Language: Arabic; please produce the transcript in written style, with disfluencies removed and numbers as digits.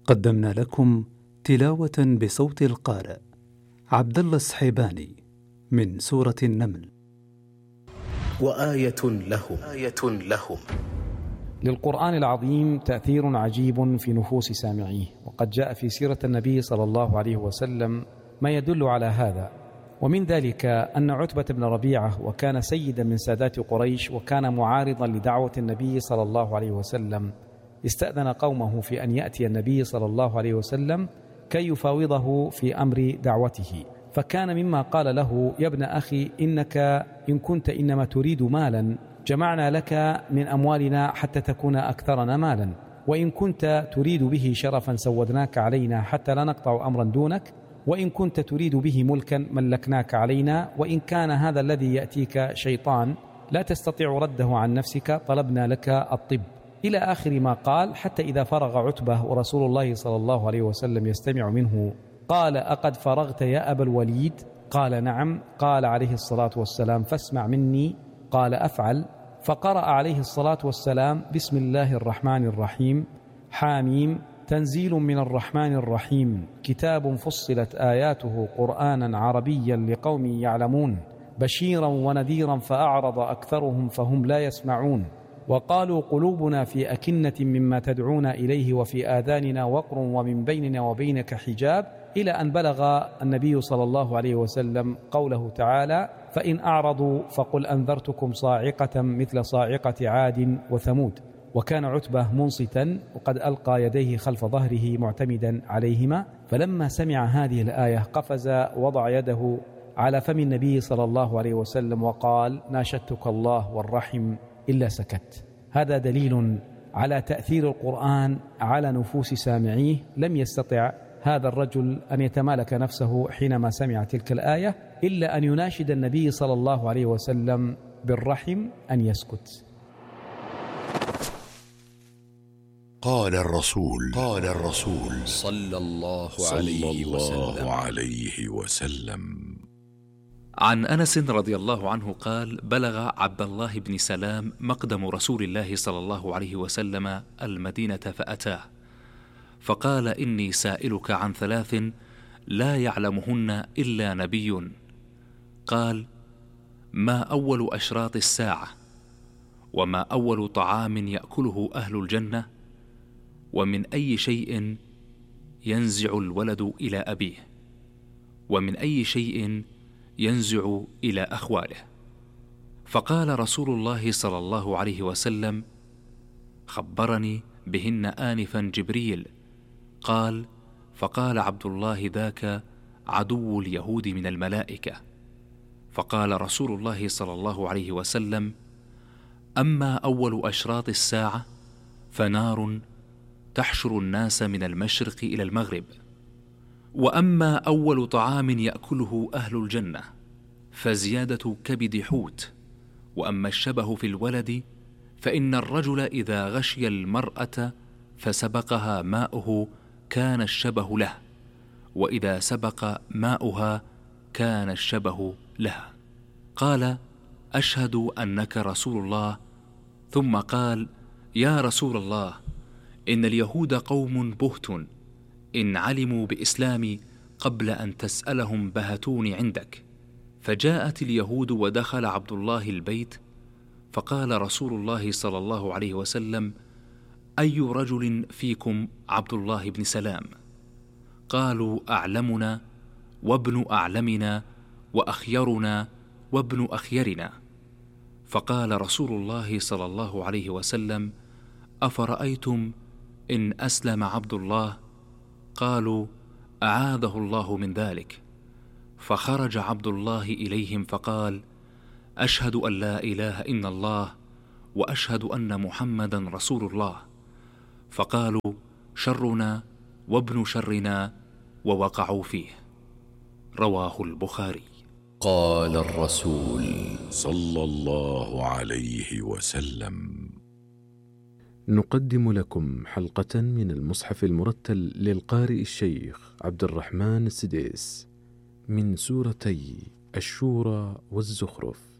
قدمنا لكم تلاوة بصوت القارئ عبد الله السحيباني من سورة النمل. وآية لهم للقرآن العظيم تأثير عجيب في نفوس سامعيه، وقد جاء في سيرة النبي صلى الله عليه وسلم ما يدل على هذا. ومن ذلك أن عتبة بن ربيعة، وكان سيدا من سادات قريش وكان معارضا لدعوة النبي صلى الله عليه وسلم، استأذن قومه في أن يأتي النبي صلى الله عليه وسلم كي يفاوضه في أمر دعوته. فكان مما قال له: يا ابن أخي، إنك إن كنت إنما تريد مالا جمعنا لك من أموالنا حتى تكون أكثرنا مالا، وإن كنت تريد به شرفا سودناك علينا حتى لا نقطع أمرا دونك، وإن كنت تريد به ملكا ملكناك علينا، وإن كان هذا الذي يأتيك شيطان لا تستطيع رده عن نفسك طلبنا لك الطب، إلى آخر ما قال. حتى إذا فرغ عتبة ورسول الله صلى الله عليه وسلم يستمع منه قال: أقد فرغت يا أبا الوليد؟ قال: نعم. قال عليه الصلاة والسلام: فاسمع مني. قال: أفعل. فقرأ عليه الصلاة والسلام: بسم الله الرحمن الرحيم، حاميم، تنزيل من الرحمن الرحيم، كتاب فصلت آياته قرآنا عربيا لقوم يعلمون، بشيرا ونذيرا فأعرض أكثرهم فهم لا يسمعون، وقالوا قلوبنا في أكنة مما تدعونا إليه وفي آذاننا وقر ومن بيننا وبينك حجاب، إلى أن بلغ النبي صلى الله عليه وسلم قوله تعالى: فإن أعرضوا فقل أنذرتكم صاعقة مثل صاعقة عاد وثمود. وكان عتبة منصتا وقد ألقى يديه خلف ظهره معتمدا عليهما، فلما سمع هذه الآية قفز وضع يده على فم النبي صلى الله عليه وسلم وقال: ناشدتك الله والرحم إلا سكت. هذا دليل على تأثير القرآن على نفوس سامعيه. لم يستطع هذا الرجل أن يتمالك نفسه حينما سمع تلك الآية إلا أن يناشد النبي صلى الله عليه وسلم بالرحم أن يسكت. قال الرسول صلى الله عليه وسلم. عن أنس رضي الله عنه قال: بلغ عبد الله بن سلام مقدم رسول الله صلى الله عليه وسلم المدينة فأتاه فقال: إني سائلك عن 3 لا يعلمهن إلا نبي. قال: ما أول أشراط الساعة؟ وما أول طعام يأكله أهل الجنة؟ ومن أي شيء ينزع الولد إلى أبيه؟ ومن أي شيء ينزع إلى أخواله؟ فقال رسول الله صلى الله عليه وسلم: خبرني بهن آنفا جبريل. قال: فقال عبد الله: ذاك عدو اليهود من الملائكة. فقال رسول الله صلى الله عليه وسلم: أما أول أشراط الساعة فنار تحشر الناس من المشرق إلى المغرب. وأما أول طعام يأكله أهل الجنة فزيادة كبد حوت. وأما الشبه في الولد فإن الرجل إذا غشي المرأة فسبقها ماؤه كان الشبه له، وإذا سبق ماؤها كان الشبه لها. قال: أشهد أنك رسول الله. ثم قال: يا رسول الله، إن اليهود قوم بهت، إن علموا بإسلامي قبل أن تسألهم بهتوني عندك. فجاءت اليهود ودخل عبد الله البيت، فقال رسول الله صلى الله عليه وسلم: أي رجل فيكم عبد الله بن سلام؟ قالوا: أعلمنا وابن أعلمنا وأخيرنا وابن أخيرنا. فقال رسول الله صلى الله عليه وسلم: أفرأيتم إن أسلم عبد الله؟ قالوا: أعاذه الله من ذلك. فخرج عبد الله إليهم فقال: أشهد أن لا إله إلا الله وأشهد أن محمدا رسول الله. فقالوا: شرنا وابن شرنا، ووقعوا فيه. رواه البخاري. قال الرسول صلى الله عليه وسلم. نقدم لكم حلقة من المصحف المرتل للقارئ الشيخ عبد الرحمن السديس من سورتي الشورى والزخرف.